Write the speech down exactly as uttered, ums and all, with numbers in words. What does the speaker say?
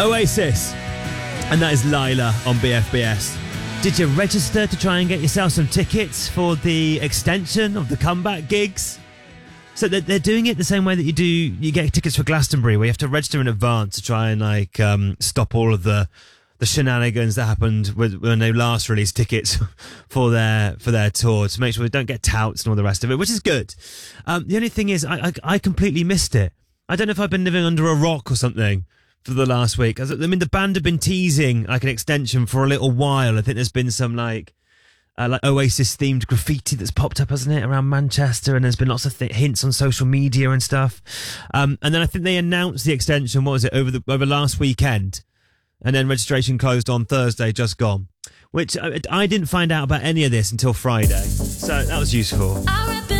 Oasis, and that is Lila on B F B S. Did you register to try and get yourself some tickets for the extension of the comeback gigs? So they're, they're doing it the same way that you do, you get tickets for Glastonbury, where you have to register in advance to try and like um, stop all of the the shenanigans that happened with, when they last released tickets for their for their tour, to make sure they don't get touts and all the rest of it, which is good. Um, the only thing is, I, I I completely missed it. I don't know if I've been living under a rock or something for the last week. I mean, the band have been teasing like an extension for a little while. I think there's been some like uh, like Oasis themed graffiti that's popped up, hasn't it, around Manchester, and there's been lots of th- hints on social media and stuff. Um, and then I think they announced the extension. What was it, over the over last weekend? And then registration closed on Thursday, just gone. Which I, I didn't find out about any of this until Friday, so that was useful.